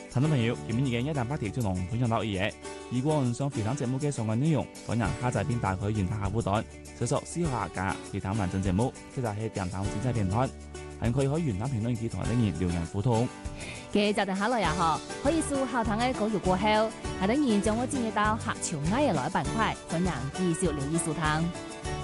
聽眾朋友，今日嘅108條就同分享到呢嘢。如果你想回聽節目嘅相關內容，歡迎下載並打開原台客戶端，搜索思考客家回聽完整節目，其實係電台精彩片段，還可以喺原台評論區同啲人留言互動。 嘅就定下來也好，可以數後堂嘅稿語過後，係等然將我轉移到客潮愛嘅來板塊，歡迎繼續留意收聽。